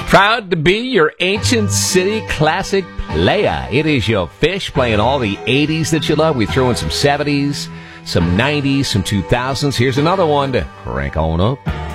Proud to be your Ancient City Classic player. It is your fish playing all the 80s that you love. We throw in some 70s, some 90s, some 2000s. Here's another one to crank on up.